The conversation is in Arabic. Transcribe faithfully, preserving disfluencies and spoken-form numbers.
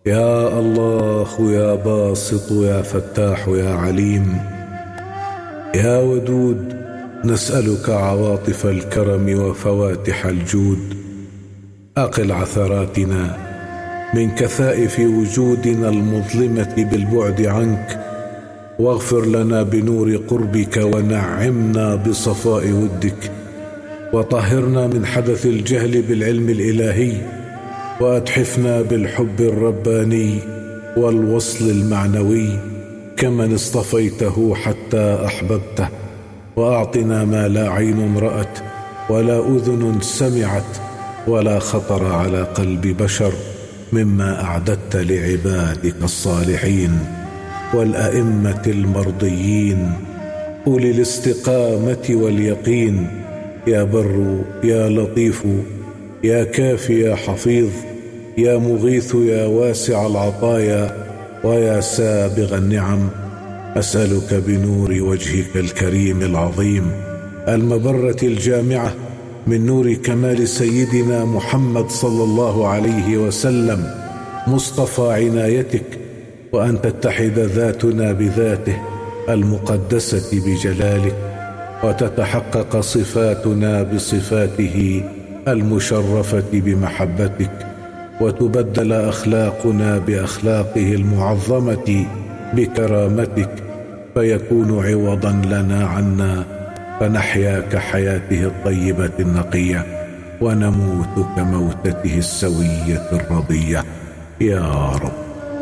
يا الله يا باسط يا فتاح يا عليم، يا ودود نسألك عواطف الكرم وفواتح الجود. أقل عثراتنا من كثائف وجودنا المظلمة بالبعد عنك، واغفر لنا بنور قربك، ونعمنا بصفاء ودك، وطهرنا من حدث الجهل بالعلم الإلهي، وأتحفنا بالحب الرباني والوصل المعنوي كمن اصطفيته حتى أحببته. وأعطنا ما لا عين رأت ولا أذن سمعت ولا خطر على قلب بشر مما أعددت لعبادك الصالحين والأئمة المرضيين أولي الاستقامة واليقين. يا بر يا لطيف يا كافي يا حفيظ، يا مغيث يا واسع العطايا ويا سابغ النعم، أسألك بنور وجهك الكريم العظيم المبرة الجامعة، من نور كمال سيدنا محمد صلى الله عليه وسلم مصطفى عنايتك، وأن تتحد ذاتنا بذاته المقدسة بجلالك، وتتحقق صفاتنا بصفاته المشرفة بمحبتك، وتبدل أخلاقنا بأخلاقه المعظمة بكرامتك، فيكون عوضا لنا عنا، فنحيا كحياته الطيبة النقية، ونموت كموتته السوية الرضية يا رب.